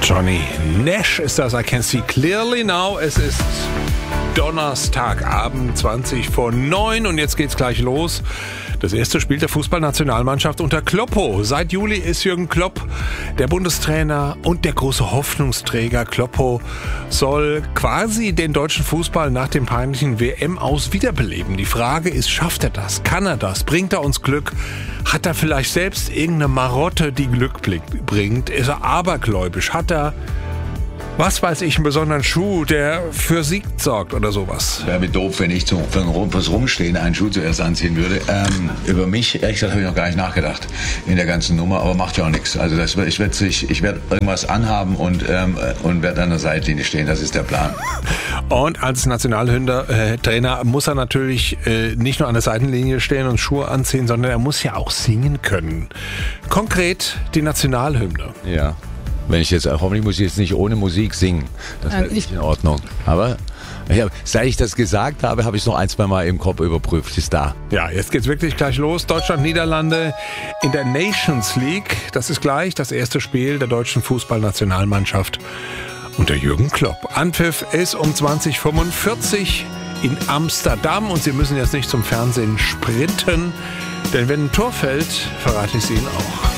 Johnny Nash ist das, I Can See Clearly Now. Es ist Donnerstagabend, 20:09 und jetzt geht's gleich los. Das erste Spiel der Fußballnationalmannschaft unter Kloppo. Seit Juli ist Jürgen Klopp der Bundestrainer und der große Hoffnungsträger. Kloppo soll quasi den deutschen Fußball nach dem peinlichen WM-Aus wiederbeleben. Die Frage ist, schafft er das? Kann er das? Bringt er uns Glück? Hat er vielleicht selbst irgendeine Marotte, die Glück bringt? Ist er abergläubisch? Hat er, was weiß ich, einen besonderen Schuh, der für Sieg sorgt oder sowas? Wäre mir doof, wenn ich fürs Rumstehen einen Schuh zuerst anziehen würde. Über mich, ehrlich gesagt, habe ich noch gar nicht nachgedacht in der ganzen Nummer, aber macht ja auch nichts. Also ich werde irgendwas anhaben und werde an der Seitlinie stehen, das ist der Plan. Und als Nationaltrainer muss er natürlich nicht nur an der Seitenlinie stehen und Schuhe anziehen, sondern er muss ja auch singen können. Konkret die Nationalhymne. Ja. Hoffentlich muss ich jetzt nicht ohne Musik singen. Das wäre nicht in Ordnung. Aber seit ich das gesagt habe, habe ich es noch ein, zwei Mal im Kopf überprüft. Ist da. Ja, jetzt geht's wirklich gleich los. Deutschland, Niederlande in der Nations League. Das ist gleich das erste Spiel der deutschen Fußballnationalmannschaft unter Jürgen Klopp. Anpfiff ist um 20:45 in Amsterdam und Sie müssen jetzt nicht zum Fernsehen sprinten, denn wenn ein Tor fällt, verrate ich es Ihnen auch.